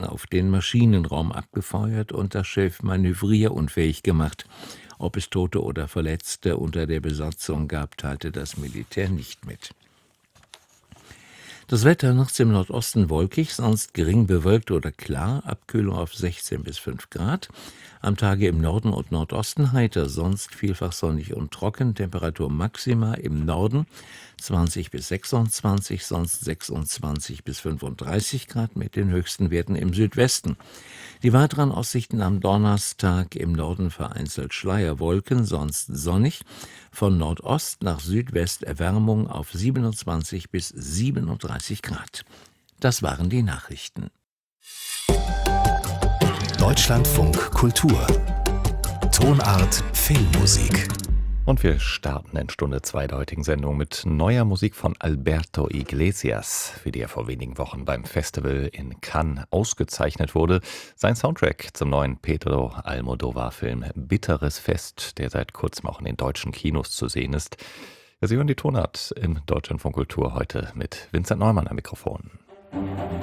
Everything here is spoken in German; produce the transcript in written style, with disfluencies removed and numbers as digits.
auf den Maschinenraum abgefeuert und das Schiff manövrierunfähig gemacht. Ob es Tote oder Verletzte unter der Besatzung gab, teilte das Militär nicht mit. Das Wetter nachts im Nordosten wolkig, sonst gering bewölkt oder klar, Abkühlung auf 16 bis 5 Grad. Am Tage im Norden und Nordosten heiter, sonst vielfach sonnig und trocken, Temperatur maxima im Norden 20 bis 26, sonst 26 bis 35 Grad mit den höchsten Werten im Südwesten. Die weiteren Aussichten am Donnerstag: im Norden vereinzelt Schleierwolken, sonst sonnig. Von Nordost nach Südwest Erwärmung auf 27 bis 37 Grad. Das waren die Nachrichten. Deutschlandfunk Kultur. Tonart Filmmusik. Und wir starten in Stunde 2 der heutigen Sendung mit neuer Musik von Alberto Iglesias, für die er vor wenigen Wochen beim Festival in Cannes ausgezeichnet wurde. Sein Soundtrack zum neuen Pedro Almodóvar-Film Bitteres Fest, der seit kurzem auch in den deutschen Kinos zu sehen ist. Sie hören die Tonart im Deutschlandfunk Kultur heute mit Vincent Neumann am Mikrofon.